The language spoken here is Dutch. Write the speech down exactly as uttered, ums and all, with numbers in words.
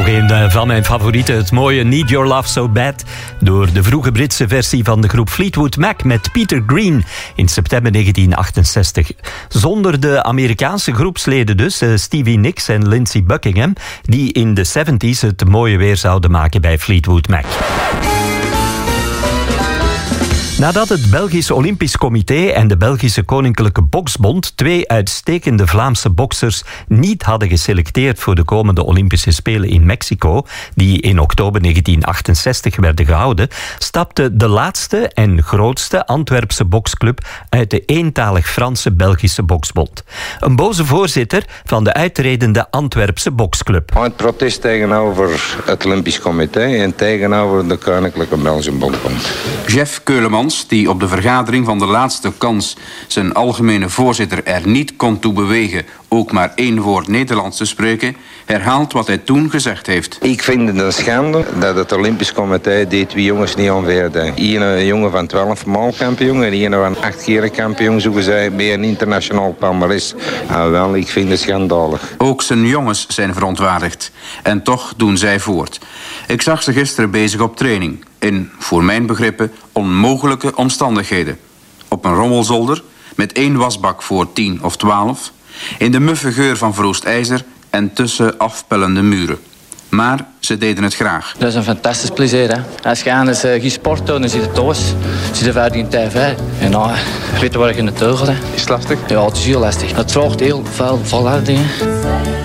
een van mijn favorieten, het mooie Need Your Love So Bad, door de vroege Britse versie van de groep Fleetwood Mac met Peter Green in september negentien achtenzestig. Zonder de Amerikaanse groepsleden dus, Stevie Nicks en Lindsey Buckingham, die in de zeventig het mooie weer zouden maken bij Fleetwood Mac. Nadat het Belgisch Olympisch Comité en de Belgische Koninklijke Boksbond twee uitstekende Vlaamse boksers niet hadden geselecteerd voor de komende Olympische Spelen in Mexico, die in oktober negentien achtenzestig werden gehouden, stapte de laatste en grootste Antwerpse boksclub uit de eentalig Franse Belgische Boksbond. Een boze voorzitter van de uitredende Antwerpse Boksclub. Het protest tegenover het Olympisch Comité en tegenover de Koninklijke Belgische Boksbond. Jeff Keulemans, die op de vergadering van de laatste kans zijn algemene voorzitter er niet kon toe bewegen ook maar één woord Nederlands te spreken, herhaalt wat hij toen gezegd heeft. Ik vind het een schande dat het Olympisch Comité die twee jongens niet aanweerde. Hier een jongen van twaalf maal kampioen en hier van acht keer kampioen, zoeken zij bij een internationaal palmares. Ah, wel, ik vind het schandalig. Ook zijn jongens zijn verontwaardigd. En toch doen zij voort. Ik zag ze gisteren bezig op training. In, voor mijn begrippen, onmogelijke omstandigheden. Op een rommelzolder, met één wasbak voor tien of twaalf. In de muffe geur van verroest ijzer en tussen afpellende muren. Maar ze deden het graag. Dat is een fantastisch plezier. Hè? Als je aan eens uh, geen sport doet, dan zit je thuis. Zit je vaak in tv. En dan uh, weet je waar je in de teugel. Hè? Is het lastig? Ja, het is heel lastig. Het vraagt heel veel volharding.